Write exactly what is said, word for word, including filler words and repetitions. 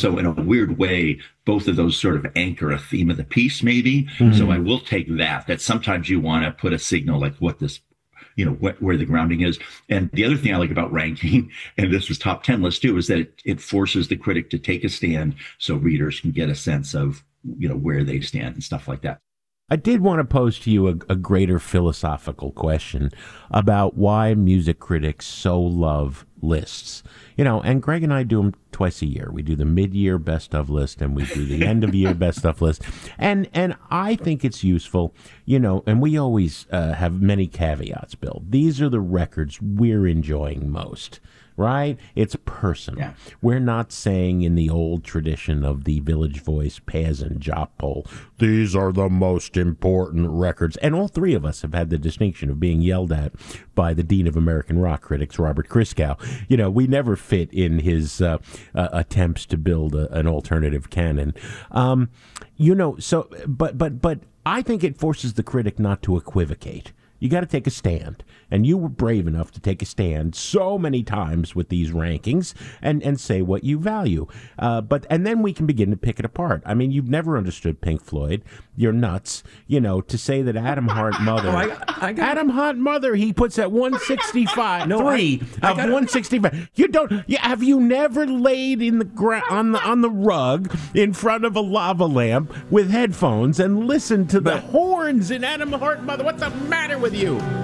So in a weird way, both of those sort of anchor a theme of the piece, maybe. Mm-hmm. So I will take that, that sometimes you want to put a signal like what this, you know, wh- where the grounding is. And the other thing I like about ranking, and this was top ten list too, is that it, it forces the critic to take a stand so readers can get a sense of, you know, where they stand and stuff like that. I did want to pose to you a, a greater philosophical question about why music critics so love lists. You know, and Greg and I do them twice a year. We do the mid-year best of list and we do the end of year best of list. And and I think it's useful, you know, and we always uh, have many caveats, Bill. These are the records we're enjoying most. Right? It's personal. Yeah. We're not saying in the old tradition of the Village Voice Paz and Jop poll, these are the most important records. And all three of us have had the distinction of being yelled at by the Dean of American Rock Critics, Robert Christgau. You know, we never fit in his uh, uh, attempts to build a, an alternative canon. Um, you know, so, but, but, but I think it forces the critic not to equivocate. You got to take a stand. And you were brave enough to take a stand so many times with these rankings and, and say what you value. Uh, but and then we can begin to pick it apart. I mean, you've never understood Pink Floyd. You're nuts. You know, to say that Adam Hart Mother, oh, I, I got, Adam Hart Mother, he puts at one sixty-five, no, three I, I of gotta, one sixty-five. You don't. You, have you never laid in the gra- on the on the rug in front of a lava lamp with headphones and listened to but, the horns in Adam Hart Mother? What's the matter with you?